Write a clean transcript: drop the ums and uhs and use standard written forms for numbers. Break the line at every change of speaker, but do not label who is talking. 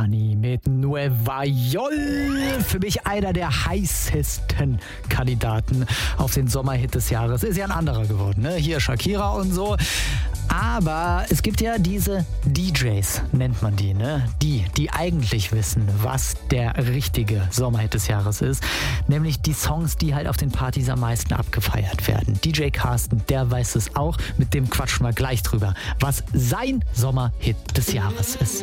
Stefani mit Nueva York. Für mich einer der heißesten Kandidaten auf den Sommerhit des Jahres. Ist ja ein anderer geworden, ne? Hier Shakira und so. Aber es gibt ja diese DJs, nennt man die, ne? Die eigentlich wissen, was der richtige Sommerhit des Jahres ist. Nämlich die Songs, die halt auf den Partys am meisten abgefeiert werden. DJ Carsten, der weiß es auch. Mit dem quatschen wir gleich drüber, was sein Sommerhit des Jahres ist.